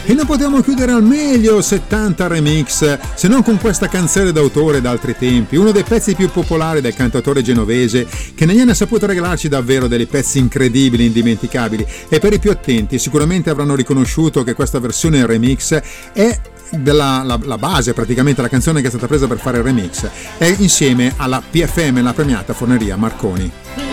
E non potevamo chiudere al meglio 70 remix se non con questa canzone d'autore d'altri tempi, uno dei pezzi più popolari del cantautore genovese, che negli anni ha saputo regalarci davvero dei pezzi incredibili, indimenticabili, e per i più attenti sicuramente avranno riconosciuto che questa versione remix è la base, praticamente la canzone che è stata presa per fare il remix, è insieme alla PFM, la premiata Forneria Marconi.